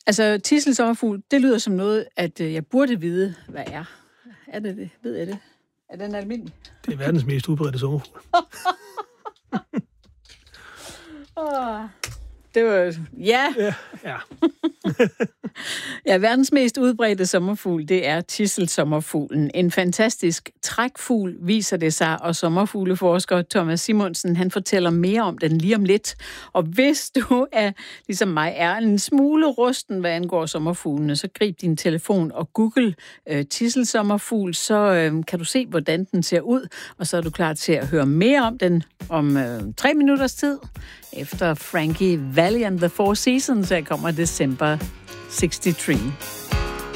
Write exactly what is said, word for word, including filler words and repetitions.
Altså, tidselsommerfugl, det lyder som noget, at jeg burde vide, hvad er. Er det det? Ved jeg det? Er den almindelig? Det er verdens mest udbredte sommerfugl. oh, det var... Ja. Ja, ja. Ja, verdens mest udbredte sommerfugl, det er tidselsommerfuglen. En fantastisk trækfugl, viser det sig, og sommerfugleforsker Thomas Simonsen, han fortæller mere om den lige om lidt. Og hvis du er, ligesom mig, er en smule rusten, hvad angår sommerfuglene, så grib din telefon og google øh, tidselsommerfugl, så øh, kan du se, hvordan den ser ud, og så er du klar til at høre mere om den om øh, tre minutters tid. Efter Frankie Valli and the Four Seasons, så kommer December sixty-three.